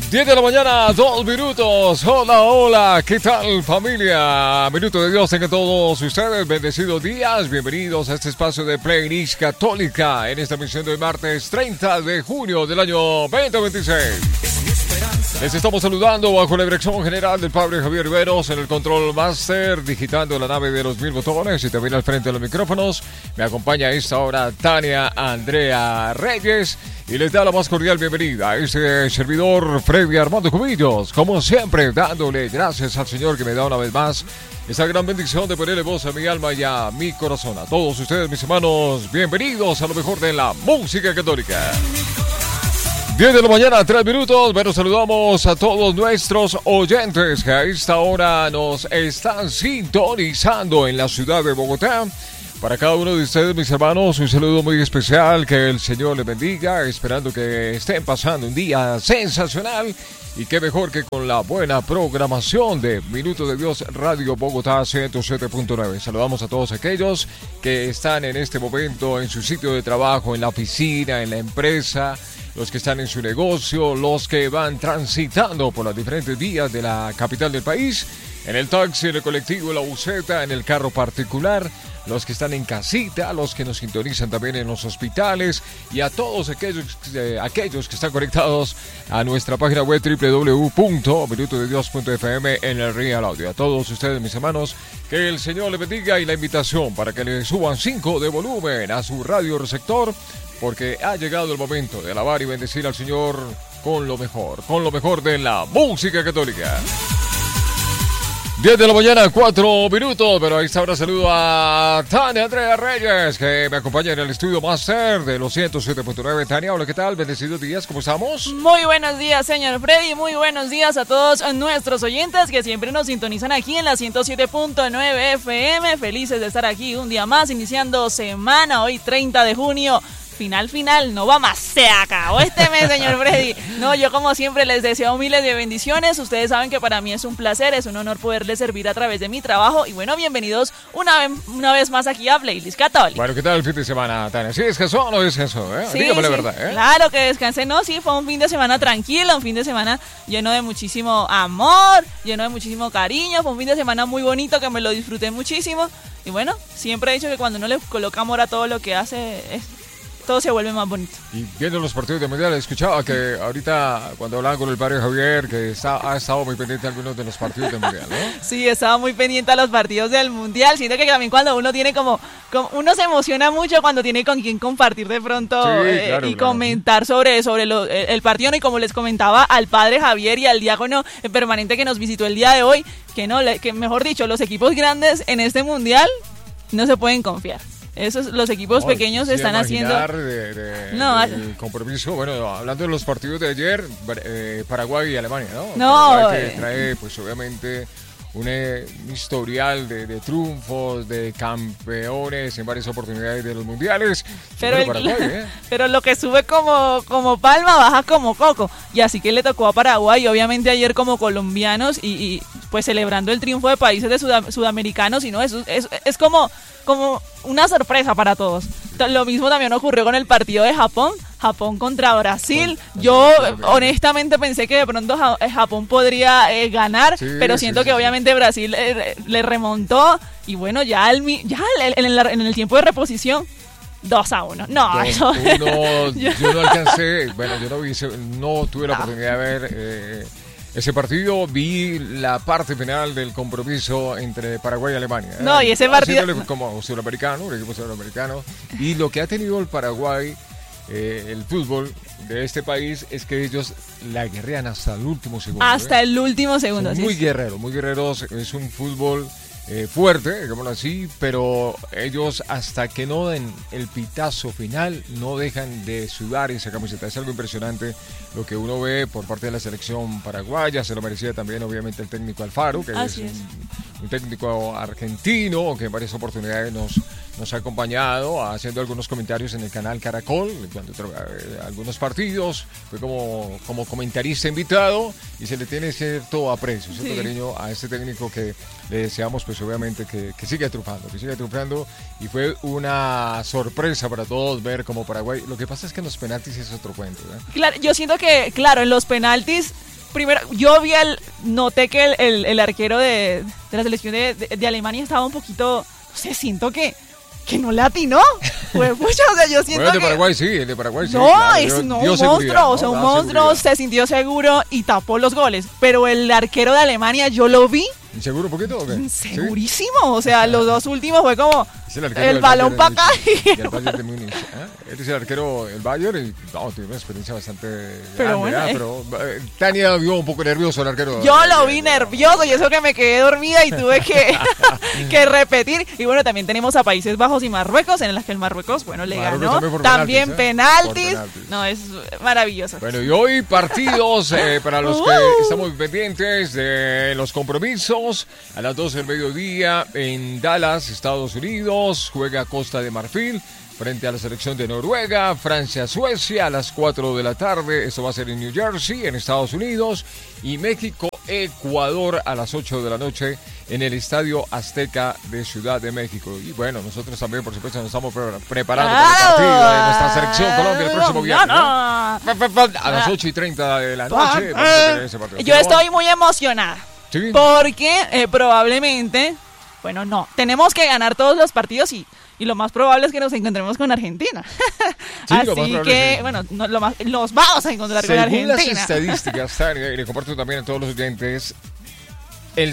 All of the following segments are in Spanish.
10 de la mañana, 2 minutos. Hola, hola, ¿qué tal, familia? Minuto de Dios tengan todos ustedes. Bendecidos días, bienvenidos a este espacio de Playlist Católica en esta emisión de martes 30 de junio del año 2026. Les estamos saludando bajo la dirección general del padre Javier Riveros en el Control Master, digitando la nave de los 1000 botones y también al frente de los micrófonos. Me acompaña a esta hora Tania Andrea Reyes y les da la más cordial bienvenida a este servidor Freddy Armando Cubillos, como siempre dándole gracias al Señor que me da una vez más esa gran bendición de ponerle voz a mi alma y a mi corazón. A todos ustedes, mis hermanos, bienvenidos a lo mejor de la música católica. 10 de la mañana, 3 minutos. Bueno, saludamos a todos nuestros oyentes que a esta hora nos están sintonizando en la ciudad de Bogotá. Para cada uno de ustedes, mis hermanos, un saludo muy especial. Que el Señor les bendiga, esperando que estén pasando un día sensacional. Y qué mejor que con la buena programación de Minuto de Dios Radio Bogotá 107.9. Saludamos a todos aquellos que están en este momento en su sitio de trabajo, en la oficina, en la empresa, los que están en su negocio, los que van transitando por las diferentes vías de la capital del país, en el taxi, en el colectivo, en la buseta, en el carro particular, los que están en casita, los que nos sintonizan también en los hospitales y a todos aquellos que están conectados a nuestra página web www.minutodedios.fm en el Real Audio. A todos ustedes, mis hermanos, que el Señor les bendiga y la invitación para que le suban 5 de volumen a su radio receptor, porque ha llegado el momento de alabar y bendecir al Señor con lo mejor de la música católica. 10 de la mañana, 4 minutos, pero a esta hora saludo a Tania Andrea Reyes, que me acompaña en el estudio Master de los 107.9. Tania, hola, ¿qué tal? Bendecidos días, ¿cómo estamos? Muy buenos días, señor Freddy, muy buenos días a todos nuestros oyentes que siempre nos sintonizan aquí en la 107.9 FM. Felices de estar aquí un día más, iniciando semana, hoy 30 de junio. Final, no va más, se acabó este mes, señor Freddy. No, yo como siempre les deseo miles de bendiciones. Ustedes saben que para mí es un placer, es un honor poderles servir a través de mi trabajo. Y bueno, bienvenidos una vez más aquí a Playlist Católica. Bueno, ¿qué tal el fin de semana, Tania? ¿Sí descansó o no descansó? Sí, dígame la sí, verdad, ¿eh? Claro que descansé, no, sí, fue un fin de semana tranquilo, un fin de semana lleno de muchísimo amor, lleno de muchísimo cariño. Fue un fin de semana muy bonito que me lo disfruté muchísimo. Y bueno, siempre he dicho que cuando uno le coloca amor a todo lo que hace, todo se vuelve más bonito. Y viendo los partidos del Mundial, escuchaba que ahorita cuando hablaba con el padre Javier, que ha estado muy pendiente de algunos de los partidos del Mundial, ¿no? Sí, estaba muy pendiente a los partidos del Mundial. Siento que también cuando uno tiene como uno se emociona mucho cuando tiene con quien compartir de pronto, sí, claro, y comentar sobre el partido, ¿no? Y como les comentaba al padre Javier y al diácono permanente que nos visitó el día de hoy, que mejor dicho, los equipos grandes en este Mundial no se pueden confiar. Los equipos pequeños están haciendo... el compromiso, bueno, hablando de los partidos de ayer, Paraguay y Alemania, ¿no? No. Paraguay que trae, pues obviamente, un historial de triunfos, de campeones en varias oportunidades de los mundiales. Pero, pero lo que sube como palma, baja como coco. Y así que le tocó a Paraguay, obviamente ayer como colombianos y pues celebrando el triunfo de países de sudamericanos, y no, es como una sorpresa para todos. Lo mismo también ocurrió con el partido de Japón contra Brasil. Yo honestamente pensé que de pronto Japón podría ganar, pero siento que obviamente Brasil le remontó, y bueno, ya en el tiempo de reposición 2-1. No, yo no alcancé, bueno, no tuve la oportunidad de ver ese partido. Vi la parte final del compromiso entre Paraguay y Alemania. No, y ese partido... Como sudamericano, un equipo sudamericano. Y lo que ha tenido el Paraguay, el fútbol de este país, es que ellos la guerrean hasta el último segundo. Hasta el último segundo. Son muy guerreros. Es un fútbol fuerte, digámoslo así, pero ellos hasta que no den el pitazo final no dejan de sudar esa camiseta. Es algo impresionante lo que uno ve por parte de la selección paraguaya. Se lo merecía también obviamente el técnico Alfaro, que es un técnico argentino que en varias oportunidades nos ha acompañado haciendo algunos comentarios en el canal Caracol, cuando algunos partidos fue como comentarista invitado, y se le tiene cierto aprecio, cierto cariño a este técnico que le deseamos pues obviamente que siga triunfando, y fue una sorpresa para todos ver como Paraguay. Lo que pasa es que en los penaltis es otro cuento, ¿eh? Claro, yo siento que, claro, en los penaltis primero, noté que el arquero de la selección de Alemania estaba un poquito, no sé, siento que no le atinó. Pues, pucha, o sea, yo siento el de Paraguay sí, el de Paraguay sí. No, claro, es un monstruo, o sea, un monstruo, se sintió seguro y tapó los goles. Pero el arquero de Alemania, yo lo vi. ¿Seguro un poquito o qué? Segurísimo, ¿sí? O sea, los dos últimos fue como el balón para acá. Y el Bayern de Múnich. Él es el arquero del Bayern y tiene una experiencia bastante pero grande, bueno, pero Tania vio un poco nervioso el arquero. Yo lo vi nervioso y eso que me quedé dormida y tuve que repetir. Y bueno, también tenemos a Países Bajos y Marruecos, en las que el Marruecos, bueno, le ganó. También penaltis. No, es maravilloso. Bueno, y hoy partidos para los que estamos pendientes de los compromisos. A las 12 del mediodía en Dallas, Estados Unidos, juega Costa de Marfil frente a la selección de Noruega. Francia-Suecia a las 4 de la tarde, esto va a ser en New Jersey, en Estados Unidos. Y México-Ecuador a las 8 de la noche en el Estadio Azteca de Ciudad de México. Y bueno, nosotros también, por supuesto, nos estamos preparando para el partido de nuestra selección Colombia el próximo viernes. A las 8:30 de la noche. Yo estoy muy emocionada. ¿Sí? Porque probablemente, bueno, no, tenemos que ganar todos los partidos y lo más probable es que nos encontremos con Argentina. Sí, así que, bueno, nos vamos a encontrar con Argentina. Según las estadísticas, Tania, y le comparto también a todos los oyentes, el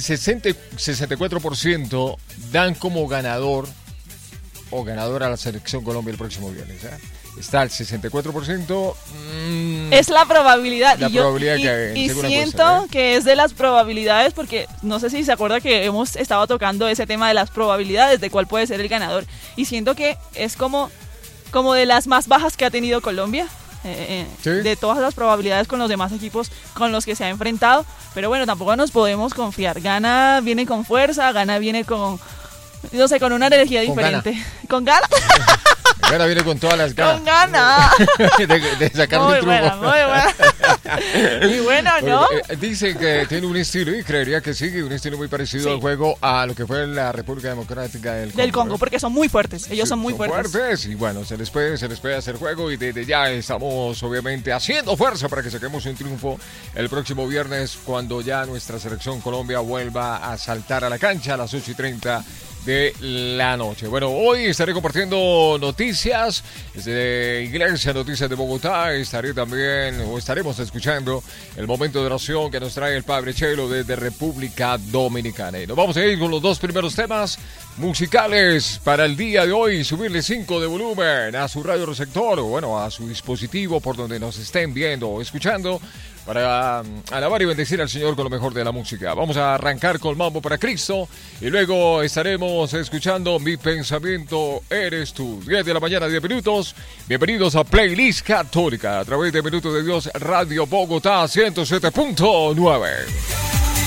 64% dan como ganador o ganadora a la selección Colombia el próximo viernes. Está el 64%. Es la probabilidad. La probabilidad y siento que es de las probabilidades, porque no sé si se acuerda que hemos estado tocando ese tema de las probabilidades, de cuál puede ser el ganador. Y siento que es como de las más bajas que ha tenido Colombia. ¿Sí? De todas las probabilidades con los demás equipos con los que se ha enfrentado. Pero bueno, tampoco nos podemos confiar. Gana viene con fuerza, Gana viene con, no sé, con una energía diferente. ¿Con ganas? Gana viene con todas las ganas. Con ganas. de sacar un triunfo. Muy buena. Y bueno, ¿no? Dicen que tiene un estilo, y creería que sí, un estilo muy parecido al juego a lo que fue la República Democrática del Congo. Porque son muy fuertes. Ellos son muy fuertes. Y bueno, se les puede hacer juego y desde ya estamos obviamente haciendo fuerza para que saquemos un triunfo el próximo viernes, cuando ya nuestra selección Colombia vuelva a saltar a la cancha a las 8:30 de la noche. Bueno, hoy estaré compartiendo noticias desde Iglesia, Noticias de Bogotá. Estaremos escuchando el momento de oración que nos trae el Padre Chelo desde República Dominicana. Y nos vamos a ir con los dos primeros temas musicales para el día de hoy. Subirle 5 de volumen a su radio receptor, o bueno, a su dispositivo por donde nos estén viendo o escuchando, para alabar y bendecir al Señor con lo mejor de la música. Vamos a arrancar con Mambo para Cristo y luego estaremos escuchando Mi Pensamiento Eres Tú. 10 de la mañana, 10 minutos. Bienvenidos a Playlist Católica a través de Minuto de Dios Radio Bogotá 107.9.